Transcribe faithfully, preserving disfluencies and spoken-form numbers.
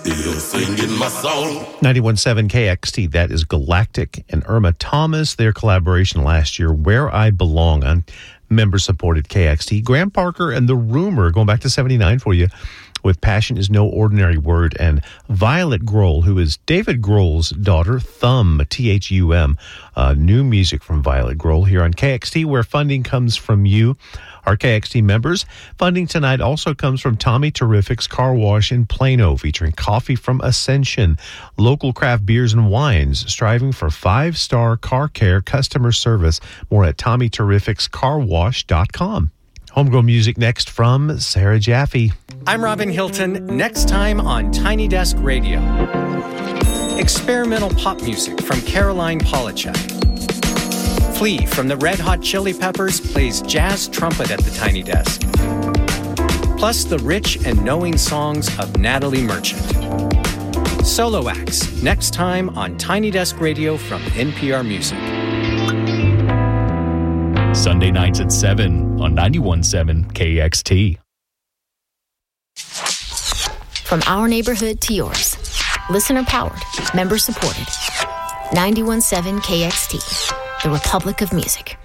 Still singing my song. ninety-one point seven K X T, that is Galactic and Irma Thomas, their collaboration last year, Where I Belong, on member-supported K X T. Graham Parker and The Rumor, going back to seventy-nine for you, with Passion is No Ordinary Word, and Violet Grohl, who is David Grohl's daughter, Thumb, T H U M. Uh, new music from Violet Grohl here on K X T, where funding comes from you, our K X T members. Funding tonight also comes from Tommy Terrific's Car Wash in Plano, featuring coffee from Ascension, local craft beers and wines, striving for five-star car care customer service. More at tommy terrifics car wash dot com. Homegrown music next from Sarah Jaffe. I'm Robin Hilton. Next time on Tiny Desk Radio. Experimental pop music from Caroline Polachek. Flea from the Red Hot Chili Peppers plays jazz trumpet at the Tiny Desk. Plus the rich and knowing songs of Natalie Merchant. Solo acts next time on Tiny Desk Radio from N P R Music. Sunday nights at seven on ninety-one point seven K X T. From our neighborhood to yours. Listener powered, member supported. ninety-one point seven K X T, the Republic of Music.